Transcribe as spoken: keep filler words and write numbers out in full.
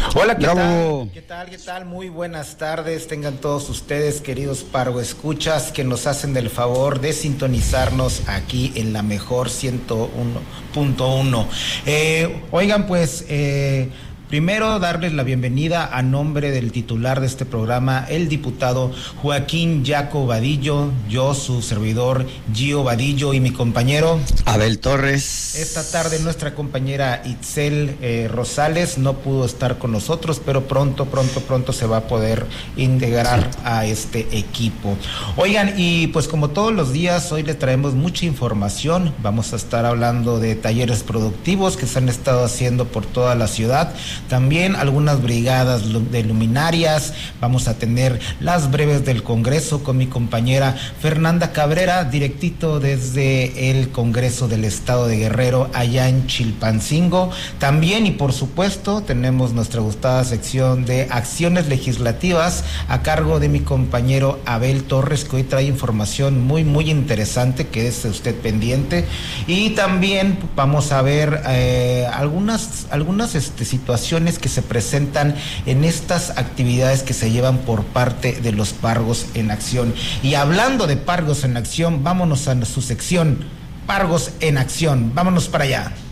Hola, ¿qué Bravo. tal? ¿Qué tal? ¿Qué tal? Muy buenas tardes. Tengan todos ustedes, queridos Pargo Escuchas, que nos hacen el favor de sintonizarnos aquí en la mejor ciento uno punto uno. Eh, oigan, pues... Eh, Primero, darles la bienvenida a nombre del titular de este programa, el diputado Joaquín Yaco Vadillo, yo, su servidor Gio Vadillo, y mi compañero Abel Torres. Esta tarde nuestra compañera Itzel eh, Rosales no pudo estar con nosotros, pero pronto, pronto, pronto se va a poder integrar a este equipo. Oigan, y pues como todos los días, hoy les traemos mucha información. Vamos a estar hablando de talleres productivos que se han estado haciendo por toda la ciudad. También algunas brigadas de luminarias. Vamos a tener las breves del Congreso con mi compañera Fernanda Cabrera, directito desde el Congreso del Estado de Guerrero, allá en Chilpancingo. También, y por supuesto, tenemos nuestra gustada sección de acciones legislativas a cargo de mi compañero Abel Torres, que hoy trae información muy, muy interesante, que es usted pendiente. Y también vamos a ver eh, algunas, algunas este, situaciones que se presentan en estas actividades que se llevan por parte de los Pargos en Acción. Y hablando de Pargos en Acción, vámonos a su sección Pargos en Acción. Vámonos para allá.